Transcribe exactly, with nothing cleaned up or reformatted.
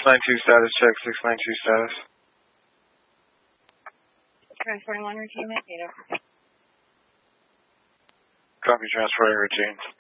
nine two status, check six nine two status. Transporting one routine, data. Copy, transporting routine.